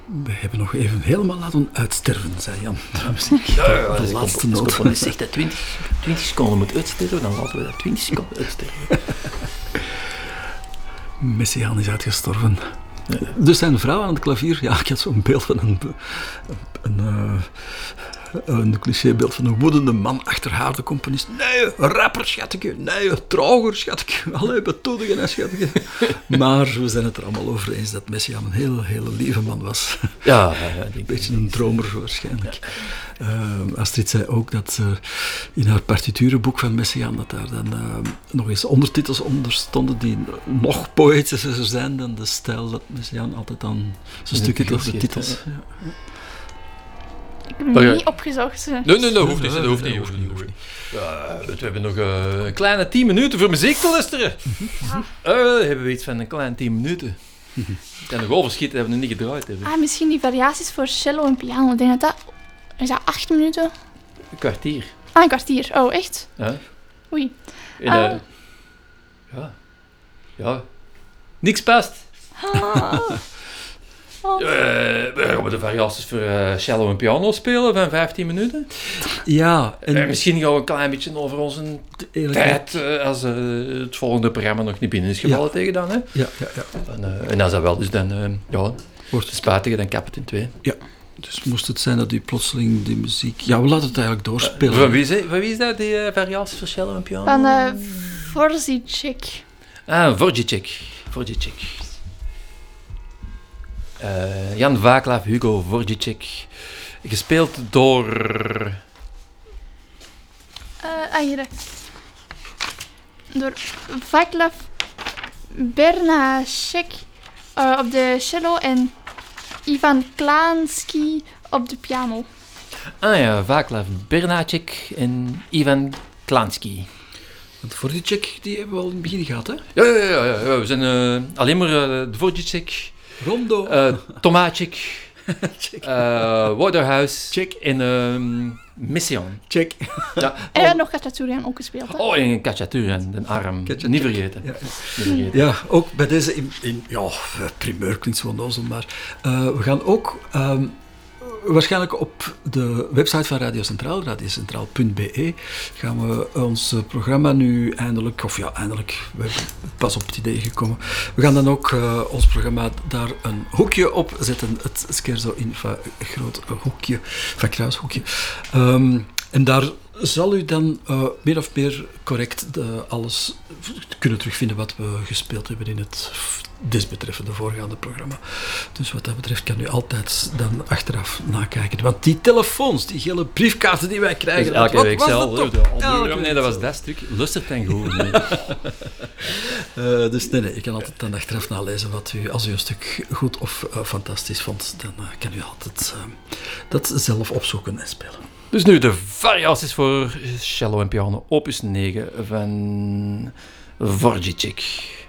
We hebben nog even helemaal laten uitsterven, zei Jan. De laatste noot. Als je zegt dat 20 seconden moet uitsterven, dan laten we dat 20 seconden uitsterven. Messiaen is uitgestorven. Ja. Dus zijn vrouw aan het klavier, ja, ik had zo'n beeld van een clichébeeld van een woedende man achter haar, de componist. Nee, rapper, schatje. Nee, trouwer, schatje. Allee, betoedigen, hè, schatje. Maar we zijn het er allemaal over eens dat Messiaen een hele lieve man was. Ja, een beetje een dromer waarschijnlijk. Ja. Astrid zei ook dat in haar partiturenboek van Messiaen dat daar dan nog eens ondertitels onder stonden die nog poëtischer zijn dan de stijl dat Messiaen altijd aan zijn stukken of de titels. Ja. Ik heb hem niet opgezocht. Nee, dat hoeft niet. We hebben nog een kleine 10 minuten voor muziek te luisteren. Hebben we iets van een kleine 10 minuten. En nog overschieten hebben we nog niet gedraaid. Misschien die variaties voor cello en piano. Ik denk dat is dat 8 minuten? Een kwartier. Een kwartier. Oh, echt? Ja. Oei. Ja. Niks past. We gaan de variaties voor cello en piano spelen van 15 minuten. Ja. En misschien gaan we een klein beetje over onze tijd, als het volgende programma nog niet binnen is gevallen tegen dan. Hè? Ja. En als dat wel is, dan wordt het spijtig, dan kap het in 2. Ja. Dus moest het zijn dat u plotseling die muziek... Ja, we laten het eigenlijk doorspelen. Van wie is dat, die variaties voor cello en piano? Van Vorjicek. Vorjicek. Jan Václav Hugo Vorjicek. Gespeeld door... hier. Door Václav Bernáček op de cello en Ivan Klansky op de piano. Václav Bernáček en Ivan Klansky. Want Vorjicek, die hebben we al in het begin gehad, hè? Ja. We zijn alleen maar de Vorjicek... Rondo. Tomáček. Waterhouse. En Messiaen. Check. Ja. En nog Khachaturian ook gespeeld. Hè? En Khachaturian, de arm. Niet vergeten. Ja, ook bij deze primeur klinkt zo onnozel, maar we gaan ook waarschijnlijk op de website van Radio Centraal, radiocentraal.be, gaan we ons programma nu eindelijk, we zijn pas op het idee gekomen, we gaan dan ook ons programma daar een hoekje op zetten, het Scherzo in van groot hoekje, van kruishoekje. En daar zal u dan meer of meer correct alles kunnen terugvinden wat we gespeeld hebben in het desbetreffende voorgaande programma. Dus wat dat betreft kan u altijd dan achteraf nakijken. Want die telefoons, die gele briefkaarten die wij krijgen... Dus elke week zelf. Nee, dat was dat stuk. Lustert en goed. Nee. Dus nee, je kan altijd dan achteraf nalezen wat u, als u een stuk goed of fantastisch vond, dan kan u altijd dat zelf opzoeken en spelen. Dus nu de variaties voor cello en piano, opus 9 van Vorjicek.